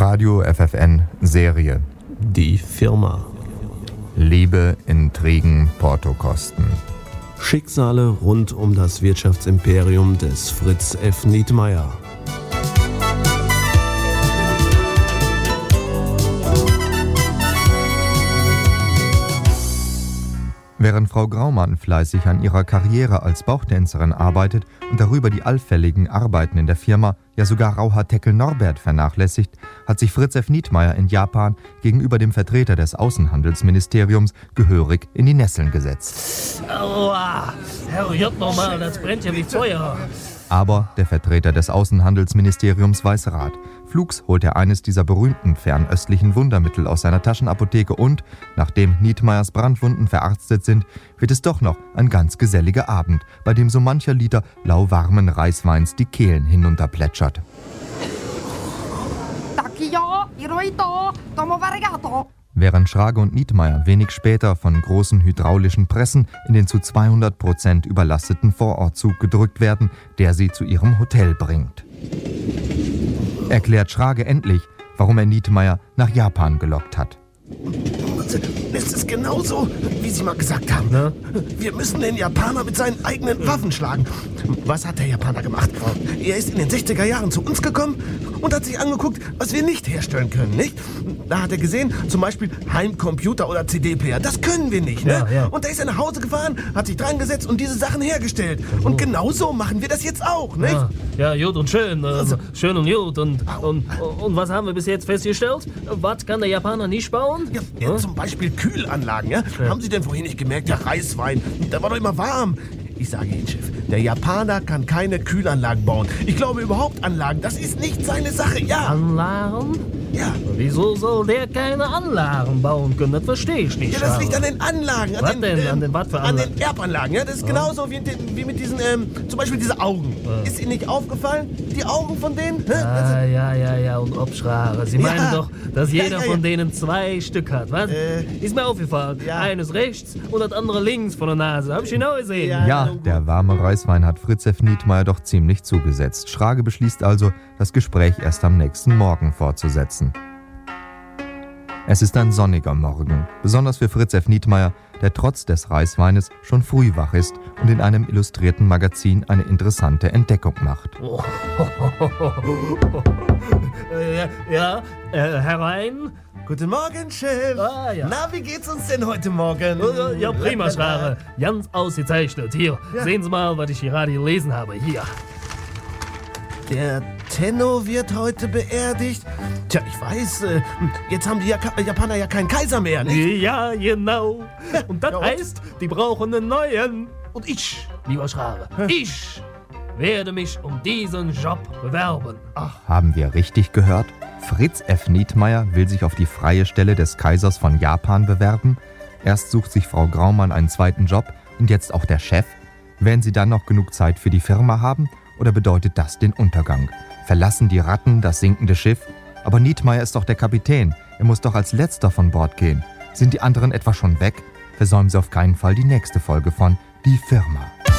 Radio FFN Serie. Die Firma. Liebe, Intrigen, Portokosten. Schicksale rund um das Wirtschaftsimperium des Fritz F. Nietmeyer. Während Frau Graumann fleißig an ihrer Karriere als Bauchtänzerin arbeitet und darüber die allfälligen Arbeiten in der Firma, ja sogar Rauhaar-Teckel Norbert vernachlässigt, hat sich Fritz F. Nietmeyer in Japan gegenüber dem Vertreter des Außenhandelsministeriums gehörig in die Nesseln gesetzt. Aua, Herrgott nochmal, das brennt ja wie Feuer. Aber der Vertreter des Außenhandelsministeriums weiß Rat. Flugs holt er eines dieser berühmten fernöstlichen Wundermittel aus seiner Taschenapotheke und, nachdem Nietmeyers Brandwunden verarztet sind, wird es doch noch ein ganz geselliger Abend, bei dem so mancher Liter lauwarmen Reisweins die Kehlen hinunterplätschert. Während Schrage und Nietmeyer wenig später von großen hydraulischen Pressen in den zu 200% überlasteten Vorortzug gedrückt werden, der sie zu ihrem Hotel bringt. Erklärt Schrage endlich, warum er Nietmeyer nach Japan gelockt hat. Es ist genauso, wie Sie mal gesagt haben. Ne? Wir müssen den Japaner mit seinen eigenen Waffen schlagen. Was hat der Japaner gemacht? Er ist in den 60er Jahren zu uns gekommen und hat sich angeguckt, was wir nicht herstellen können, nicht? Da hat er gesehen, zum Beispiel Heimcomputer oder CD-Player. Das können wir nicht, ne? Ja. Und da ist er nach Hause gefahren, hat sich dran gesetzt und diese Sachen hergestellt. Also. Und genau so machen wir das jetzt auch, nicht? Ja, gut und schön. Schön und gut. Und was haben wir bis jetzt festgestellt? Was kann der Japaner nicht bauen? Ja, zum Beispiel Kühlanlagen, ja? Haben Sie denn vorhin nicht gemerkt, der Reiswein, da war doch immer warm. Ich sage Ihnen, Chef, der Japaner kann keine Kühlanlagen bauen. Ich glaube überhaupt Anlagen, das ist nicht seine Sache, ja. Anlagen? Ja. Wieso soll der keine Anlagen bauen können? Das verstehe ich nicht. Ja, das liegt an den Anlagen. Was denn? An den was für Anlagen? An den Erbanlagen, ja. Das ist genauso wie mit diesen, zum Beispiel diese Augen. Ist Ihnen nicht aufgefallen? Die Augen von denen? Ja. Und Obschrage. Sie meinen doch, dass jeder von denen 2 Stück hat, was? Ist mir aufgefallen. Ja. Eines rechts und das andere links von der Nase. Hab ich genau gesehen. Ja, der warme Reiswein hat Fritz F. Nietmeyer doch ziemlich zugesetzt. Schrage beschließt also, das Gespräch erst am nächsten Morgen fortzusetzen. Es ist ein sonniger Morgen, besonders für Fritz F. Nietmeyer, der trotz des Reisweines schon früh wach ist und in einem illustrierten Magazin eine interessante Entdeckung macht. Herein. Guten Morgen, Chef. Ja. Na, wie geht's uns denn heute Morgen? Ja, prima, Schrage. Ganz ausgezeichnet. Hier, sehen Sie mal, was ich gerade gelesen habe. Hier. Der Tenno wird heute beerdigt. Tja, ich weiß, jetzt haben die Japaner ja keinen Kaiser mehr, nicht? Ja, genau. Und das heißt, die brauchen einen neuen. Und ich, lieber Schrage, ich werde mich um diesen Job bewerben. Ach. Haben wir richtig gehört? Fritz F. Nietmeyer will sich auf die freie Stelle des Kaisers von Japan bewerben. Erst sucht sich Frau Graumann einen zweiten Job und jetzt auch der Chef. Werden sie dann noch genug Zeit für die Firma haben? Oder bedeutet das den Untergang? Verlassen die Ratten das sinkende Schiff? Aber Nietmeyer ist doch der Kapitän. Er muss doch als Letzter von Bord gehen. Sind die anderen etwa schon weg? Versäumen Sie auf keinen Fall die nächste Folge von Die Firma.